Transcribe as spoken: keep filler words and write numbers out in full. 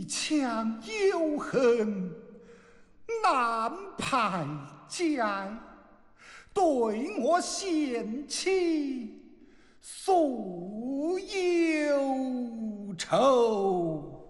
一腔忧恨难排解，对我贤妻素有仇。